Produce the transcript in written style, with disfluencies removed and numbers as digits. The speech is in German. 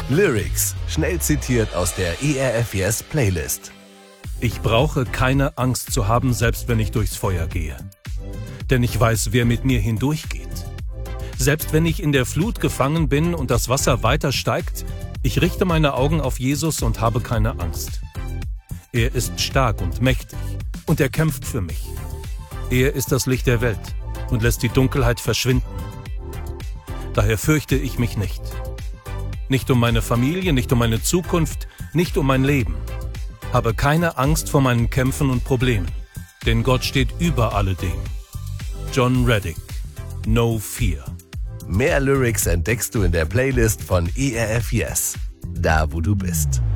Lyrics, schnell zitiert aus der ERF Yes Playlist. Ich brauche keine Angst zu haben, selbst wenn ich durchs Feuer gehe. Denn ich weiß, wer mit mir hindurchgeht. Selbst wenn ich in der Flut gefangen bin und das Wasser weiter steigt, ich richte meine Augen auf Jesus und habe keine Angst. Er ist stark und mächtig und er kämpft für mich. Er ist das Licht der Welt und lässt die Dunkelheit verschwinden. Daher fürchte ich mich nicht. Nicht um meine Familie, nicht um meine Zukunft, nicht um mein Leben. Habe keine Angst vor meinen Kämpfen und Problemen, denn Gott steht über alledem. John Reddick, No Fear. Mehr Lyrics entdeckst du in der Playlist von ERF Yes, da wo du bist.